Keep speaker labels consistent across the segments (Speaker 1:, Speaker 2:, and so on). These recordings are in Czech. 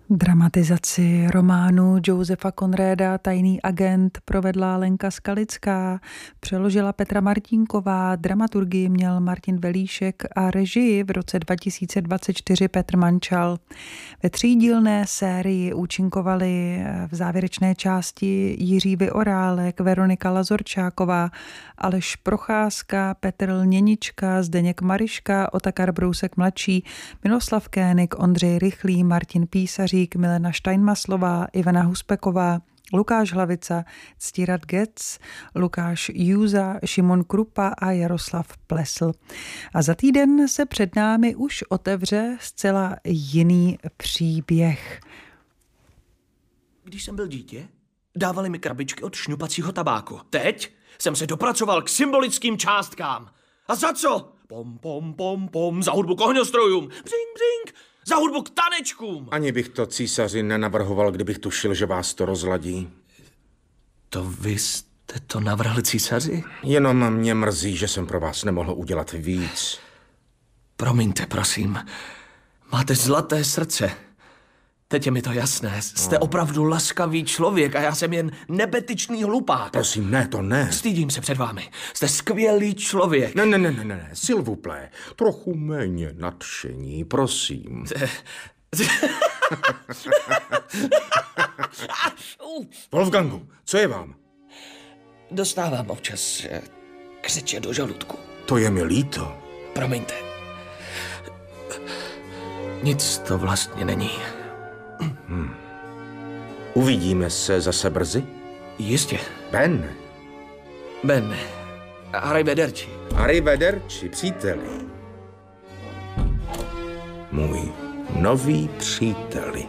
Speaker 1: Dramatizaci románu Josefa Conrada Tajný agent provedla Lenka Skalická, přeložila Petra Martínková, dramaturgii měl Martin Velíšek a režii v roce 2024 Petr Mančal. Ve třídílné sérii účinkovali v závěrečné části Jiří Vyorálek, Veronika Lazorčáková, Aleš Procházka, Petr Lněnička, Zdeněk Mariška, Otakar Brousek mladší, Miloslav Kénik, Ondřej Rychlý, Martin Písařík, Milena Steinmaslová, Ivana Huspeková, Lukáš Hlavica, Ctirad Gec, Lukáš Júza, Šimon Krupa a Jaroslav Plesl. A za týden se před námi už otevře zcela jiný příběh.
Speaker 2: Když jsem byl dítě, dávali mi krabičky od šňupacího tabáku. Teď jsem se dopracoval k symbolickým částkám. A za co? Pom, pom, pom, pom, za hudbu k ohňostrojům. Břink, břink, za hudbu k tanečkům.
Speaker 3: Ani bych to císaři nenavrhoval, kdybych tušil, že vás to rozladí.
Speaker 2: To vy jste to navrhli císaři?
Speaker 3: Jenom mě mrzí, že jsem pro vás nemohl udělat víc.
Speaker 2: Promiňte, prosím. Máte zlaté srdce. Teď je mi to jasné. Jste opravdu laskavý člověk a já jsem jen nebetyčný hlupák.
Speaker 3: Prosím, ne, to ne.
Speaker 2: Stydím se před vámi. Jste skvělý člověk.
Speaker 3: Ne, s'il vous plaît. Trochu méně nadšení, prosím. Wolfgangu, co je vám?
Speaker 2: Dostávám občas křeče do žaludku.
Speaker 3: To je mi líto.
Speaker 2: Promiňte. Nic to vlastně není.
Speaker 3: Uvidíme se zase brzy?
Speaker 2: Jistě.
Speaker 3: Ben.
Speaker 2: Arrivederci.
Speaker 3: Arrivederci, příteli. Můj nový příteli.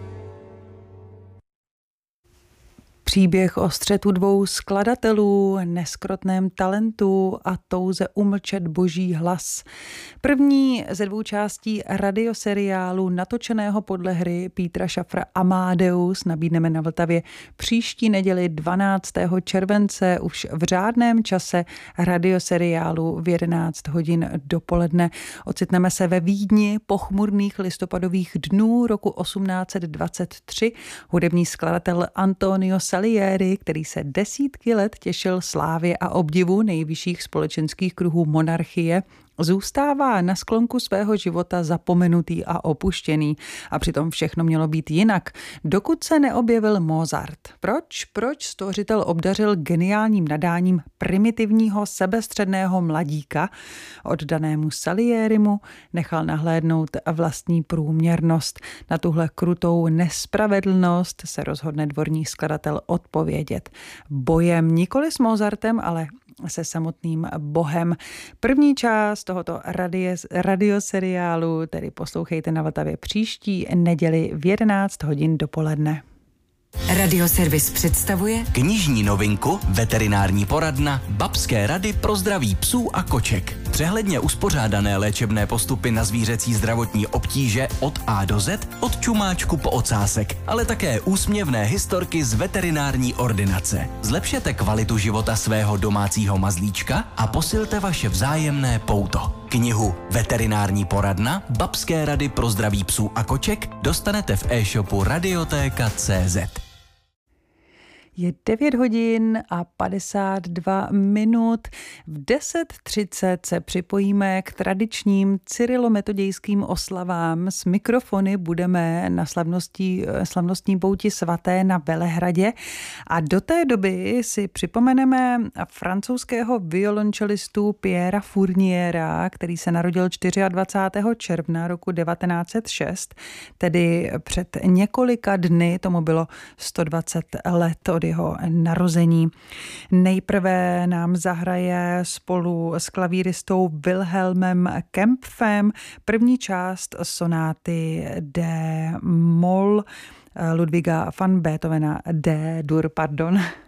Speaker 1: Příběh o střetu dvou skladatelů, neskrotném talentu a touze umlčet boží hlas. První ze dvou částí radioseriálu natočeného podle hry Petra Schaffera Amadeus nabídneme na Vltavě příští neděli 12. července už v řádném čase radioseriálu v 11 hodin dopoledne. Ocitneme se ve Vídni pochmurných listopadových dnů roku 1823. Hudební skladatel Antonio Salieri, který se desítky let těšil slávě a obdivu nejvyšších společenských kruhů monarchie, zůstává na sklonku svého života zapomenutý a opuštěný. A přitom všechno mělo být jinak, dokud se neobjevil Mozart. Proč stvořitel obdařil geniálním nadáním primitivního sebestředného mladíka? Oddanému Salierimu nechal nahlédnout vlastní průměrnost. Na tuhle krutou nespravedlnost se rozhodne dvorní skladatel odpovědět bojem, nikoli s Mozartem, ale se samotným Bohem. První část tohoto radioseriálu tedy poslouchejte na Vltavě příští neděli v 11 hodin dopoledne.
Speaker 4: Radioservis představuje
Speaker 5: knižní novinku, veterinární poradna, babské rady pro zdraví psů a koček. Přehledně uspořádané léčebné postupy na zvířecí zdravotní obtíže od A do Z, od čumáčku po ocásek, ale také úsměvné historky z veterinární ordinace. Zlepšete kvalitu života svého domácího mazlíčka a posilte vaše vzájemné pouto. Knihu Veterinární poradna, babské rady pro zdraví psů a koček dostanete v e-shopu Radioteka.cz.
Speaker 1: Je 9 hodin a 52 minut. V 10:30 se připojíme k tradičním cyrilometodějským oslavám. S mikrofony budeme na slavnostní pouti svaté na Velehradě a do té doby si připomeneme francouzského violončelistu Pierra Fourniera, který se narodil 24. června roku 1906, tedy před několika dny, tomu bylo 120 let od jeho narození. Nejprve nám zahraje spolu s klavíristou Wilhelmem Kempfem první část sonáty D moll Ludwiga van Beethovena D-dur, pardon.